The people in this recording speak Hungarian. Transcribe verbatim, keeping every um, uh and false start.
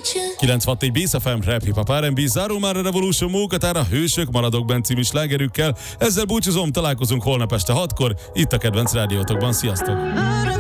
kilencvenhat négy Bész ef em, Rap Hip Hop er end bé, zárul már a Revolution munkatára, Hősök, Maradok bent című slágerükkel. Ezzel búcsúzom, találkozunk holnap este hatkor, itt a kedvenc rádiótokban. Sziasztok!